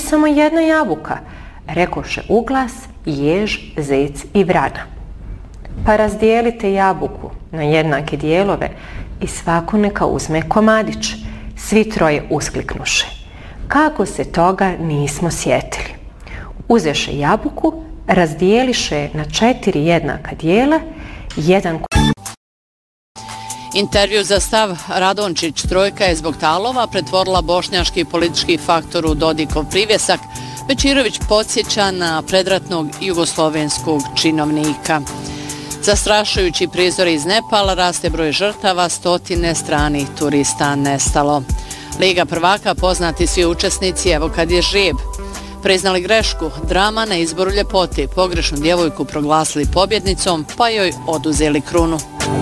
samo jedna jabuka, rekoše uglas, jež, zec i vrana. Pa razdijelite jabuku na jednake dijelove i svako neka uzme komadić. Svi troje uskliknuše. Kako se toga nismo sjetili. Uzeše jabuku, razdijeliše na 4 jednaka dijela, jedan... Intervju za Stav Radončić trojka je zbog talova pretvorila bošnjaški politički faktor u Dodikov privjesak. Bečirović podsjeća na predratnog jugoslovenskog činovnika. Zastrašujući prizori iz Nepala, raste broj žrtava, 100 stranih turista nestalo. Liga prvaka, poznati svi učesnici, evo kad je žrijeb. Priznali grešku, drama na izboru ljepote, pogrešnu djevojku proglasili pobjednicom, pa joj oduzeli krunu.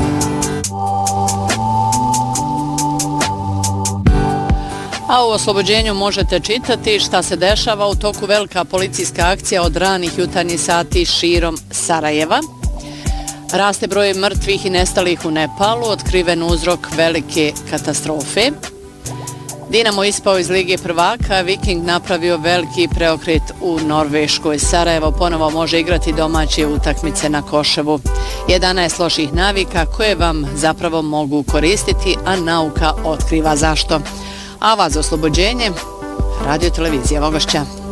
A u oslobođenju možete čitati šta se dešava u toku velika policijska akcija od ranih jutarnjih sati širom Sarajeva. Raste broj mrtvih i nestalih u Nepalu, otkriven uzrok velike katastrofe. Dinamo ispao iz Lige prvaka, Viking napravio veliki preokret u Norveškoj. Sarajevo ponovo može igrati domaće utakmice na Koševu. 11 loših navika koje vam zapravo mogu koristiti, a nauka otkriva zašto. A vas za oslobođenje, Radio Televizija Vogošća.